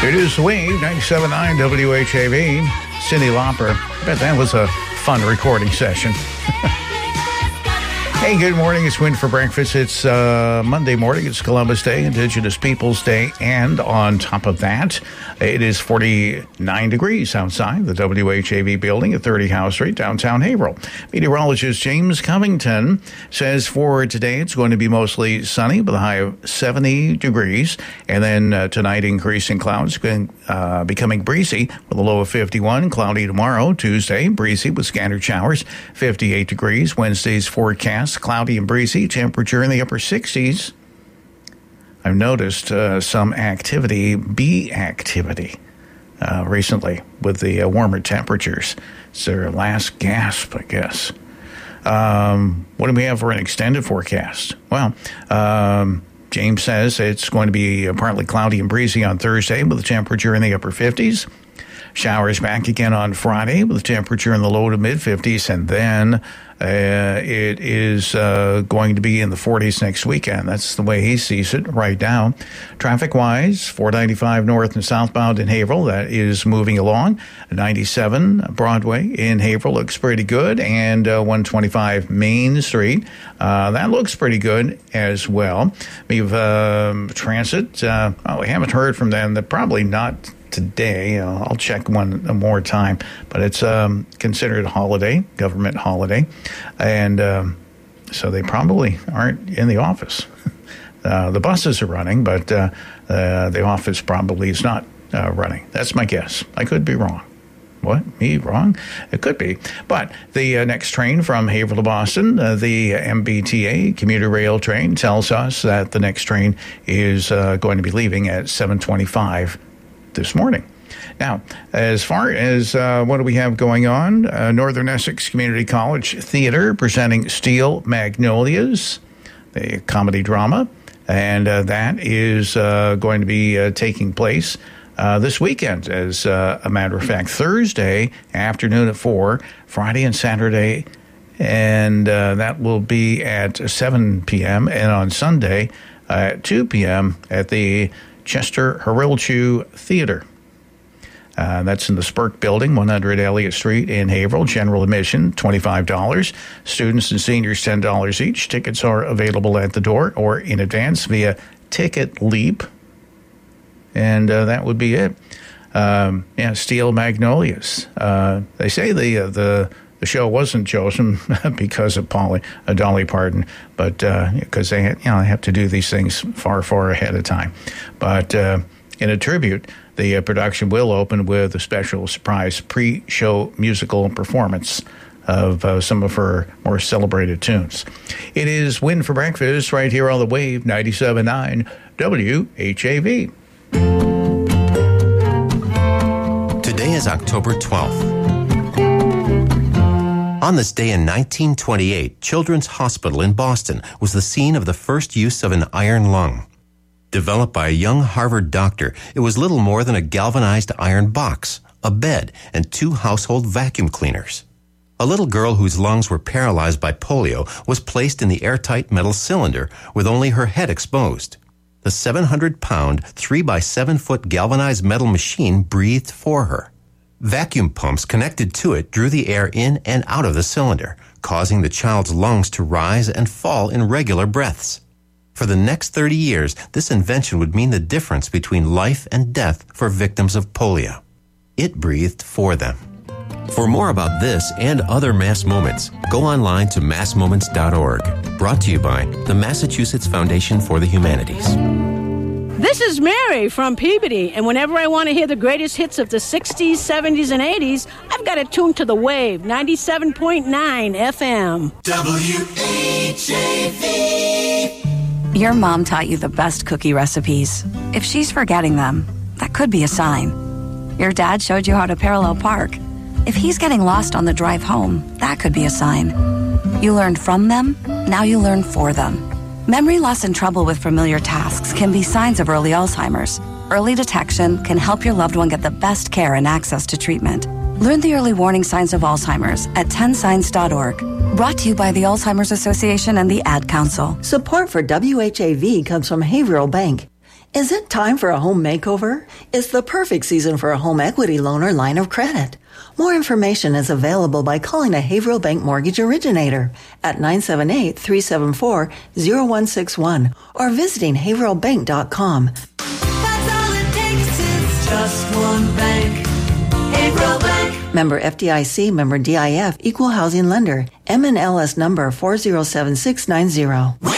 It is The Wave, 97.9 WHAV. Cyndi Lauper. I bet that was a fun recording session. Hey, good morning. It's Win for Breakfast. It's Monday morning. It's Columbus Day, Indigenous Peoples Day. And on top of that, it is 49 degrees outside the WHAV building at 30 House Street, downtown Haverhill. Meteorologist James Covington says for today it's going to be mostly sunny with a high of 70 degrees. And then tonight, increasing clouds becoming breezy with a low of 51. Cloudy tomorrow, Tuesday, breezy with scattered showers, 58 degrees. Wednesday's forecast, cloudy and breezy, temperature in the upper 60s. I've noticed some bee activity recently with the warmer temperatures. It's their last gasp, I guess. What do we have for an extended forecast? Well, James says it's going to be partly cloudy and breezy on Thursday with a temperature in the upper 50s. Showers back again on Friday with a temperature in the low to mid-50s, and then it is going to be in the 40s next weekend. That's the way he sees it right now. Traffic-wise, 495 north and southbound in Haverhill, that is moving along. 97 Broadway in Haverhill looks pretty good, and 125 Main Street, that looks pretty good as well. We've Transit, we haven't heard from them. They're probably not today. I'll check one more time, but it's considered a holiday, government holiday, and so they probably aren't in the office. The buses are running, but the office probably is not running. That's my guess. I could be wrong. What? Me wrong? It could be. But the next train from Haverhill to Boston, the MBTA commuter rail train, tells us that the next train is going to be leaving at 7:25 this morning. Now, as far as what do we have going on, Northern Essex Community College Theater presenting Steel Magnolias, the comedy drama, and that is going to be taking place this weekend, as a matter of fact. Thursday afternoon at 4, Friday and Saturday, and that will be at 7 p.m., and on Sunday at 2 p.m. at the Chester Harilchu Theater. That's in the Spurk Building, 100 Elliott Street in Haverhill. General admission, $25. Students and seniors, $10 each. Tickets are available at the door or in advance via Ticket Leap. And that would be it. Steel Magnolias. They say the show wasn't chosen because of Dolly Parton, but because they have to do these things far ahead of time. But in a tribute, the production will open with a special surprise pre-show musical performance of some of her more celebrated tunes. It is Win for Breakfast right here on the Wave 97.9 WHAV. Today is October 12th. On this day in 1928, Children's Hospital in Boston was the scene of the first use of an iron lung. Developed by a young Harvard doctor, it was little more than a galvanized iron box, a bed, and 2 household vacuum cleaners. A little girl whose lungs were paralyzed by polio was placed in the airtight metal cylinder with only her head exposed. The 700-pound, 3-by-7-foot galvanized metal machine breathed for her. Vacuum pumps connected to it drew the air in and out of the cylinder, causing the child's lungs to rise and fall in regular breaths. For the next 30 years, this invention would mean the difference between life and death for victims of polio. It breathed for them. For more about this and other Mass Moments, go online to massmoments.org. Brought to you by the Massachusetts Foundation for the Humanities. This is Mary from Peabody, and whenever I want to hear the greatest hits of the 60s, 70s, and 80s, I've got it tuned to the Wave, 97.9 FM. WHAV. Your mom taught you the best cookie recipes. If she's forgetting them, that could be a sign. Your dad showed you how to parallel park. If he's getting lost on the drive home, that could be a sign. You learned from them, now you learn for them. Memory loss and trouble with familiar tasks can be signs of early Alzheimer's. Early detection can help your loved one get the best care and access to treatment. Learn the early warning signs of Alzheimer's at 10signs.org. Brought to you by the Alzheimer's Association and the Ad Council. Support for WHAV comes from Haverhill Bank. Is it time for a home makeover? It's the perfect season for a home equity loan or line of credit. More information is available by calling a Haverhill Bank mortgage originator at 978-374-0161 or visiting haverhillbank.com. That's all it takes is just one bank. Haverhill Bank. Member FDIC, member DIF, equal housing lender, MNLS number 407690.